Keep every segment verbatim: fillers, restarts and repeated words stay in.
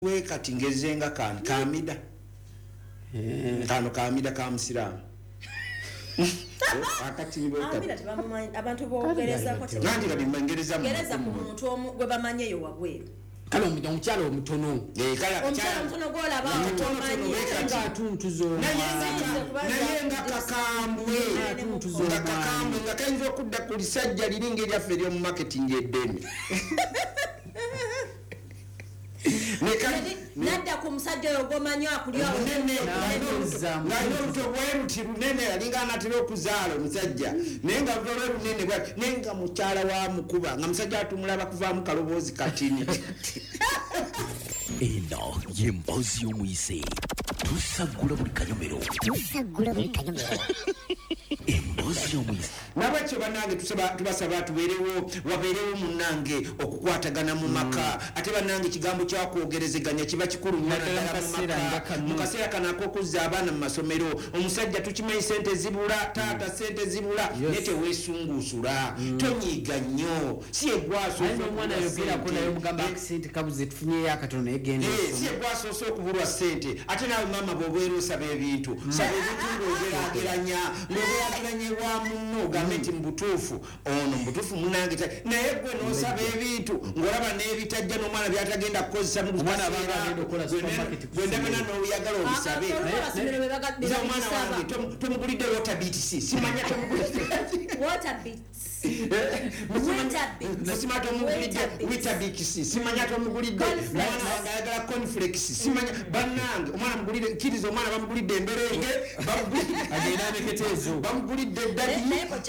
we kati ngezenga kan kamida eh kano kamida ka musiramu akati nibo amira tebamanya abantu bogereza ko nandi kali mangereza gereza ku muntu omu gwe bamanye yo wabweru kale omukyalo omutono eh kala omukyalo omutono gola ba otomanye nga tuntuzo naye nga kakambwe tuntuzo nga kakambwe nga kayinza okudda ku lisajja liringa eryaffe ery'omu marketing eddene nekadi nadda ku musajja oyo gomanyo akulya onene ng'alina oluto bweruti lunene yalinga anatera okuzaala omusajja naye nga luto lwe lunene bwati naye nga mukyala wa mukuba nga musajja atumulaba kuvaamu kaloboozi katini eno y'emboozi y'omuyise tusaggula buli kanyomero tusaggula buli kanyomero emboozi y'omuyise nabwekyo bannange tubasaba tubeerewo wabeerewo munnange okukwatagana mu maka ate bannange ekigambo kyakwogerezeganya kiba kikulu nnyo mu kaseera kano ak'okuzza abaana mu masomero omusajja tukimanyi sente zibula taata sente zibula naye teweesunguusula tonyiiga nnyo si egwasosi egwasoose okubulwa sente ate naawe maama bw'obeera osaba ebintu saba ebintu ng'ogeraageranya ng'ogeraageranya wa munno ogambe nti mubutuufu ono mubutuufu munnange naye gwe n'osaba ebintu ng'olaba n'ebitajja n'omwana byatagenda kukozesa mu gwendamana n'oyagala obisabe omwana wange tomugulidde waterbits simanya tomugulidde simanya tomugulidde weetabix simanya tomugulidde omwana wange ayagala conflex simanya bannange omwana mugulidde kiriza omwana bamugulidde emberenge bamugulidde eddali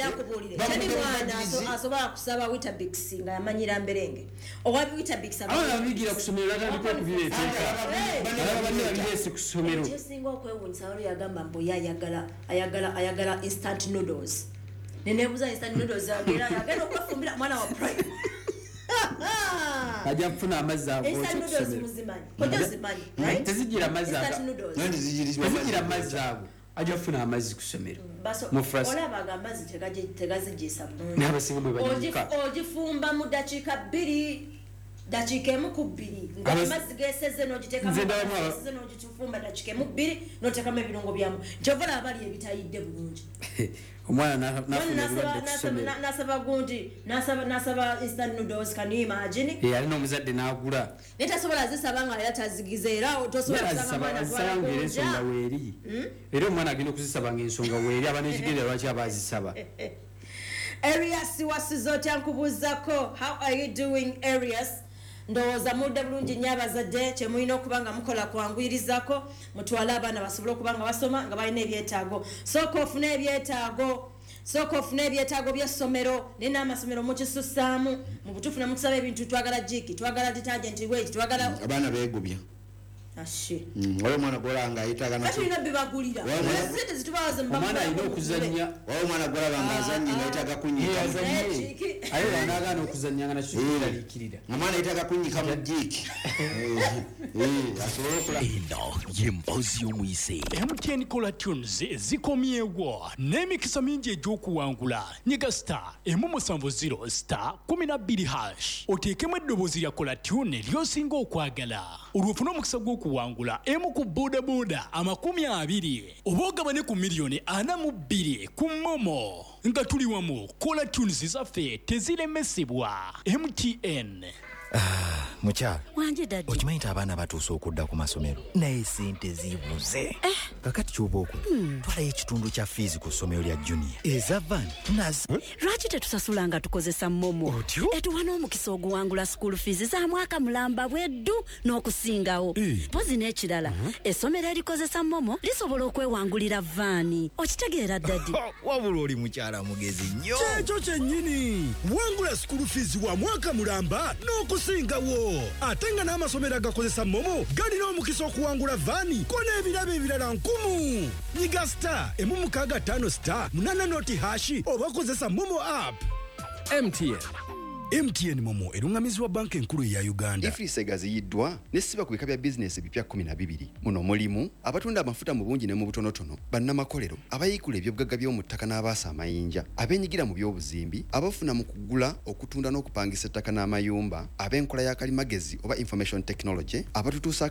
asobola kusaba weetabix nga yamanyira mberenge owa weetabix ababigira kusomero latandika okubireteeka banne babirese kusomero kyesinga okwewuunyisa waliwo yagamba mbu yayagala ayagala ayagala instant noodles nenebuza instant noodles agera agenda okwefumbira mwana wa prime ajja kufuna amazzi ago instant noodles muzimanyi kojja zimanyi right tezigira amazzi ago instant noodles nandi zigirizibwa tezigira amazzi ago ajja kufuna amazzi ku ssomero olaba amazzi tegazigisa n'abasinga bwe banyuka ogifumba mu dakiika bbiri dakiika emu ku bbiri nga amazzi geseze n'ogifumba dakiika emu bbiri n'oteekamu ebirungo byamu kyova olaba bali ebitayidde bulungi omwana nasaba gundi nasaba instant noodles can you imagine alina omuzadde n'agula naye tasobola zisaba nga era tazigiza era tosobola kusanga mwana gwala ensonga weeri era omwana agenda okuzisaba ng'ensonga weeri aba n'ekigendera lwaki abazisaba Arias wasizo tyankubuuzako how are you doing Arias ndowooza mudde bulungi nnyo abazadde kye mulina okuba nga mukola kwangwirizako mutwale abaana basobole okuba nga basoma nga balina ebyetaago sooka ofune ebyetaago sooka ofune ebyetaago by'essomero naye n'amasomero mukisusaamu mu butuufu ne mutusaba ebintu twagala jiki twagala detergent wage twagala abaana beegubya ashe waliwo omwana golanga ayitaga natulina bibagulira sente zitubawaze omwana alina okuzannya waliwo omwana golaba nga azannye nga ayitaga kunyika aye wanaagaana okuzannya nga nakyo kitaliikirira omwana ayitaga kunyika mu jiki asobole okula eno y'emboozi y'omuyise M T N Cola Tunes zikomyewo n'emikisa mingi egy'okuwangula nyiga star emu musanvu zero star kumi na bbiri hash oteekemu eddoboozi lya Cola Tune ly'osinga okwagala olwofuna omukisa gw'okuwangula emu ku bodaboda amakumi abiri oba ogabane ku miliyoni ana mu bbiri ku momo nga tuli wamu Cola Tunes zaffe teziremesebwa M T N. Ah, mukyala wanje dadi okimanyi nti abaana batuuse okudda ku masomero naye sente zibuze eh. kakati ky'oba okula hmm. twalayo ekitundu kya fiizi ku ssomero lya junior eza van tunazi hmm? lwaki tetusasula nga tukozesa momo otyo etuwa n'omukisa oguwangula school fees za mwaka mulamba bweddu n'okusingawo eh. pozi n'ekirala uh-huh. essomero erikozesa momo lisobola okwewangulira vaani okitegeera dadi wabula oli mukyala mugezi nnyo kyekyo kyennyini wangula school fees wa mwaka mulamba n'okusingawo singawo ate nga n'amasomero agakozesa momo galina omukisa okuwangula vaani ko n'ebirabo ebirala nkumu nyiga star emu mukaaga ttaano star munaana noti hashi oba kozesa momo app. M T N M T N Momo erungamizibwa banka enkulu eya Uganda. Ifrise gaziyiddwa nesiba ku bika bya business bipya kumi na bibiri. Muno mulimu abatunda amafuta mu bungi ne mu butonotono, bannamakolero, abayikula ebyobugagga by'omu ttaka n'abaasa amayinja, abenyigira mu by'obuzimbi, abafuna mu kugula, okutunda n'okupangisa ettaka n'amayumba, ab'enkola ya kalimagezi oba information technology, abatutuusa